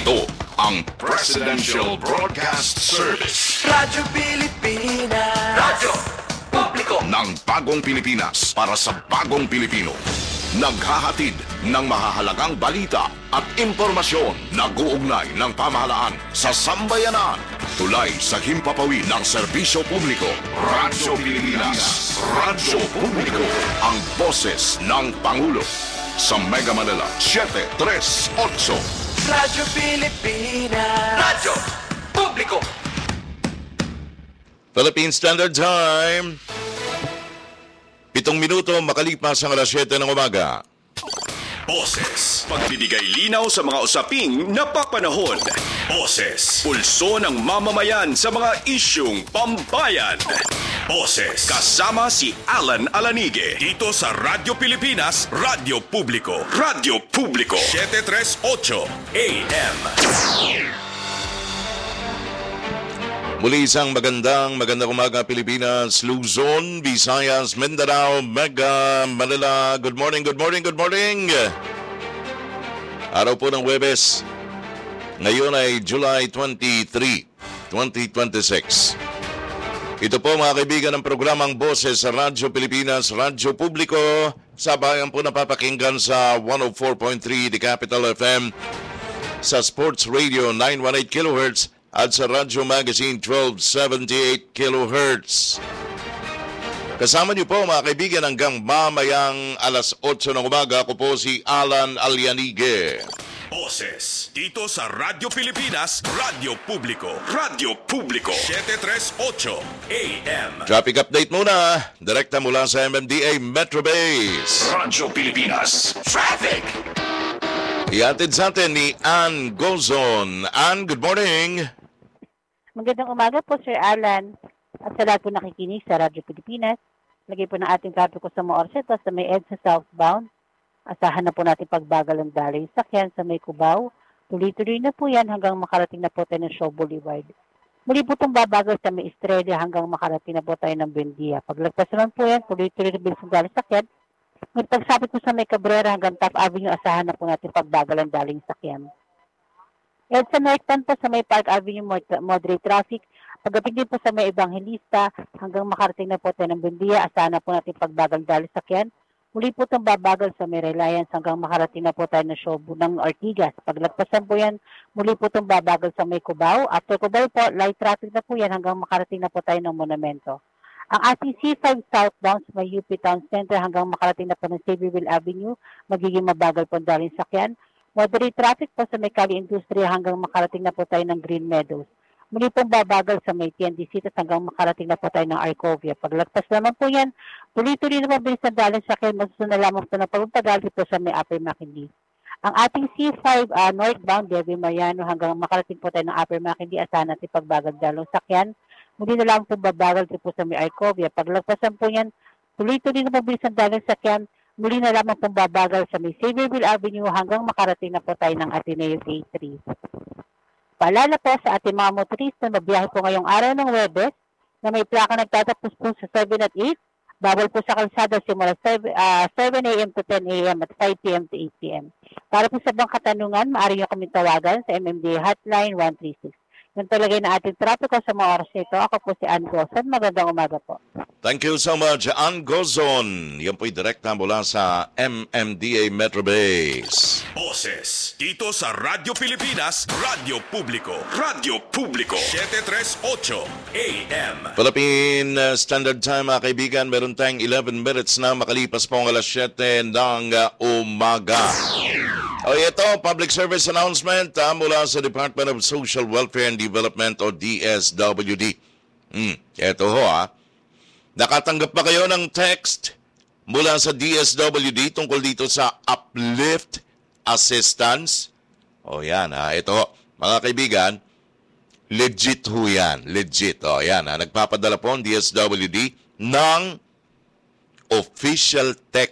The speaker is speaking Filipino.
Ito ang Presidential Broadcast Service. Radyo Pilipinas. Radyo Publiko Ng bagong Pilipinas para sa bagong Pilipino. Naghahatid ng mahahalagang balita at impormasyon. Nag-uugnay ng pamahalaan sa sambayanan. Tulay sa himpapawid ng serbisyo publiko. Radyo Pilipinas. Radyo Publiko. Ang boses ng Pangulo. Sa Mega Manila, 738. Radyo Pilipinas. Radyo Publiko. Philippine Standard Time. 7 minuto makalipas ang alas 7 ng umaga. Boses. Pagbibigay linaw sa mga usaping napapanahon. Boses. Pulso ng mamamayan sa mga isyung pambayan. Boses. Kasama si Alan Alanige. Dito sa Radyo Pilipinas, Radyo Publiko. Radyo Publiko. 738 AM. Muli isang magandang umaga Pilipinas, Luzon, Visayas, Mindanao, Mega Manila. Good morning. Araw po ng Huwebes. Ngayon ay July 23, 2026. Ito po mga kaibigan ng programang Boses sa Radyo Pilipinas, Radyo Publiko. Sabayan po napapakinggan sa 104.3 The Capital FM, sa Sports Radio 918 kHz, at sa Radyo Magazine 1278 kHz. Kasama niyo po mga kaibigan hanggang mamayang alas 8 ng umaga. Ako po si Alan Alianige. Boses. Dito sa Radyo Pilipinas, Radyo Publiko. Radyo Publiko. 738 AM. Traffic update muna. Direkta mula sa MMDA Metro Base. Radyo Pilipinas. Traffic. Iatid sa atin ni Ann Gozon. Ann, good morning. Magandang umaga po, Sir Alan. At sa lahat po nakikinig sa Radyo Pilipinas, lagay po ng ating trapiko sa Moorseto sa may EDSA southbound. Asahan na po natin pagbagal ng daloy sakyan sa may Cubao. Tuloy-tuloy na po yan hanggang makarating na po tayo ng Shaw Boulevard. Muli po itong babagal sa may Estrella hanggang makarating na po tayo ng Buendia. Paglagpas naman po yan, tuloy-tuloy na bilis ng daloy sakyan. Ngunit pagsapit po sa may Cabrera hanggang Taft Avenue, asahan na po natin pagbagal ng daloy sakyan. At sa northbound po sa may Park Avenue, moderate traffic. Pagdating din po sa may Evangelista hanggang makarating na po tayo ng Buendia, asahan na po natin pagbagal daloy sakyan. Muli po itong babagal sa may Reliance hanggang makarating na po tayo ng Shobu ng Ortigas. Paglagpasan po yan, muli po itong babagal sa may Cubao. After Cubao po, light traffic na po yan hanggang makarating na po tayo ng Monumento. Ang ating C5 southbound sa may UP Town Center hanggang makarating na po ng Saviorville Avenue, magiging mabagal po ang daling sakyan. Moderate traffic po sa may Cali Industria hanggang makarating na po tayo ng Green Meadows. Muli pong babagal sa may TND Cities hanggang makarating na po tayo ng Arcovia. Paglagpas naman po yan, tuloy-tuloy na mabilis na dalang sakyan, masusunod na lamang po na pagpapagal po sa may Upper McKinley. Ang ating C5 northbound, Devi Mariano hanggang makarating po tayo ng Upper McKinley, asahan natin pagbagal dalong sakyan. Muli na lang po babagal po sa may Arcovia. Paglagpasan po yan, tuloy-tuloy na mabilis na dalang sakyan, muli na lamang po babagal sa may Saviorville Avenue hanggang makarating na po tayo ng Ateneo A3. Paalala po sa ating mga motorista na biyahe po ngayong araw ng Huwebes na may plaka nagtatapos po sa 7 at 8. Bawal po sa kalsada simula 7 a.m. to 10 a.m. at 5 p.m. to 8 p.m. Para po sa bang katanungan, maaari nyo kami tawagan sa MMDA Hotline 136. Yan talaga na ating trapiko sa mga oras nito. Ako po si Ann Gozon. Magandang umaga po. Thank you so much, Ann Gozon. Yan po'y direkta mula sa MMDA Metro Base. Boses. Dito sa Radyo Pilipinas, Radyo Publiko. Radyo Publiko. 738 AM. Philippine Standard Time mga kaibigan, meron tayong 11 minutes na makalipas po ang alas 7 ng umaga. O ito, public service announcement mula sa Department of Social Welfare and Development o DSWD. Ito ho nakatanggap ba kayo ng text mula sa DSWD tungkol dito sa uplift assistance? O yan ito mga kaibigan, legit ho yan, legit. O yan nagpapadala po ang DSWD ng official text